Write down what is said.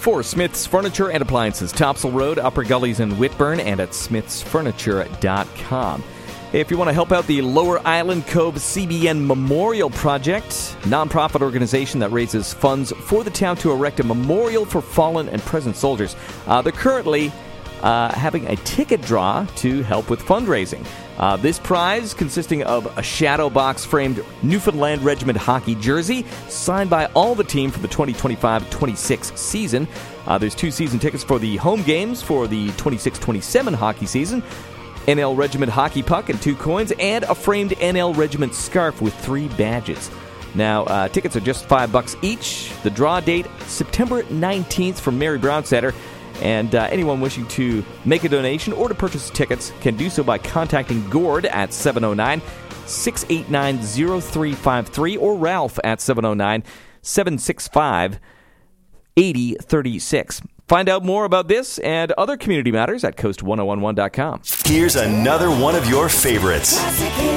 for Smith's Furniture and Appliances, Topsail Road, Upper Gullies in Whitburn, and at smithsfurniture.com. If you want to help out the Lower Island Cove CBN Memorial Project, nonprofit organization that raises funds for the town to erect a memorial for fallen and present soldiers, they're currently having a ticket draw to help with fundraising. This prize, consisting of a shadow box framed Newfoundland Regiment hockey jersey signed by all the team for the 2025-26 season. There's 2 season tickets for the home games for the 26-27 hockey season, NL Regiment hockey puck and 2 coins, and a framed NL Regiment scarf with 3 badges. Now, tickets are just $5 each. The draw date, September 19th from Mary Brown Center. And anyone wishing to make a donation or to purchase tickets can do so by contacting Gord at 709-689-0353 or Ralph at 709-765-8036. Find out more about this and other community matters at coast1011.com. Here's another one of your favorites.